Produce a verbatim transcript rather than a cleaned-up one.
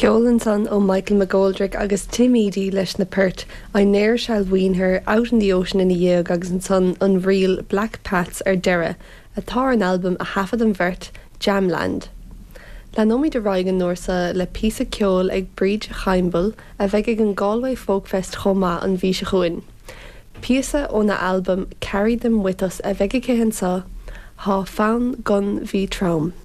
Ceolann son ó Michael McGoldrick agus Tim Eady leis na Pert I neir shall wean her out in the ocean in a yeog agus an son an real Black Pats ar dere, atá an album a hafad an vert, Jamland. Le nóí de Raigan Norsa le písa ceol ag bríd Chaimbal a bheith ag an Galway Folkfest chomá an bhí se chuin. Píasa ó na album Carry Them With Us a bheith ag céhansa, há fan gun bhí traum.